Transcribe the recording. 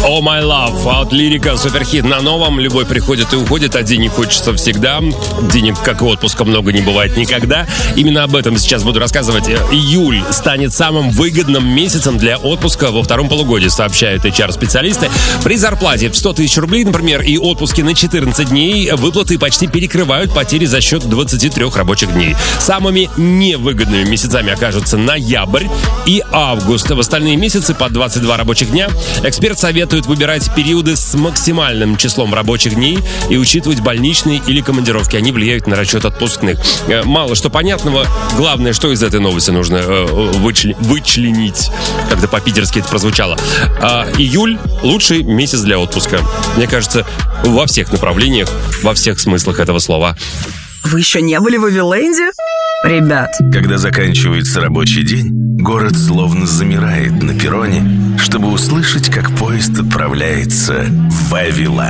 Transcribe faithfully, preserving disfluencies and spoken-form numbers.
Oh My Love от Лирика, суперхит на новом. Любовь приходит и уходит, а денег хочется всегда. Денег, как и отпуска, много не бывает никогда. Именно об этом сейчас буду рассказывать. Июль станет самым выгодным месяцем для отпуска во втором полугодии, сообщают эйч ар-специалисты. При зарплате в сто тысяч рублей, например, и отпуске на четырнадцать дней, выплаты почти перекрывают потери за счет двадцати трёх рабочих дней. Самыми невыгодными месяцами окажутся ноябрь и август. В остальные месяцы по двадцать два рабочих дня. Эксперт советует выбирать периоды с максимальным числом рабочих дней и учитывать больничные или командировки. Они влияют на расчет отпускных. Мало что понятного. Главное, что из этой новости нужно вычл... вычленить. Как-то по-питерски это прозвучало. А июль — лучший месяц для отпуска. Мне кажется, во всех направлениях, во всех смыслах этого слова. Вы еще не были в Эвиленде? Ребят. Когда заканчивается рабочий день, город словно замирает на перроне, чтобы услышать, как поезд отправляется в Вавиланд.